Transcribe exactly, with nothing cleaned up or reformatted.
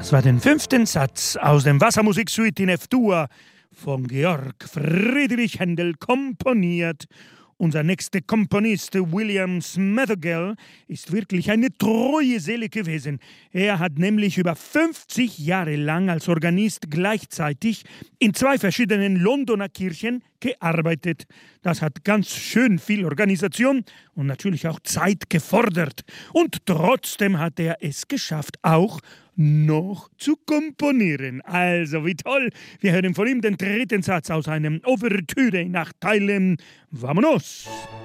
Das war den fünften Satz aus dem Wassermusiksuite in F-Dur von Georg Friedrich Händel komponiert. Unser nächster Komponist, William Smethurgell, ist wirklich eine treue Seele gewesen. Er hat nämlich über fünfzig Jahre lang als Organist gleichzeitig in zwei verschiedenen Londoner Kirchen gearbeitet. Das hat ganz schön viel Organisation und natürlich auch Zeit gefordert. Und trotzdem hat er es geschafft, auch noch zu komponieren. Also, wie toll! Wir hören von ihm den dritten Satz aus einem Ouvertüre nach Teilen. Vamonos!